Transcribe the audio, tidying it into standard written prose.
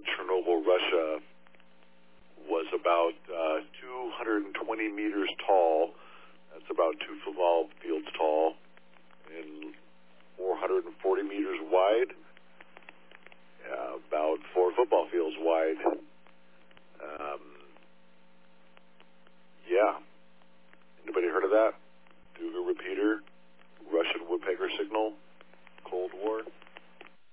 Chernobyl, Russia, was about 220 meters tall. That's about 2 football fields tall, and 440 meters wide.